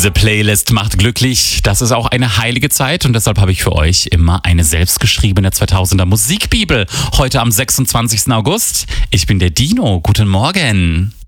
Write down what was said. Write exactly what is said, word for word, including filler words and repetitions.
Diese Playlist macht glücklich. Das ist auch eine heilige Zeit und deshalb habe ich für euch immer eine selbstgeschriebene zweitausender Musikbibel. Heute am sechsundzwanzigsten August. Ich bin der Dino. Guten Morgen.